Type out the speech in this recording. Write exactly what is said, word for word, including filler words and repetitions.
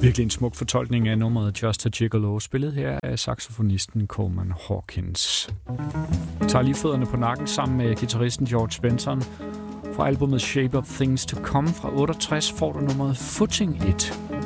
Virkelig en smuk fortolkning af nummeret Just a Gigolo, spillet her af saxofonisten Coleman Hawkins. Jeg tager lige fødderne på nakken sammen med guitaristen George Benson. Fra albumet Shape of Things to Come fra otteogtres får du nummeret Footing It.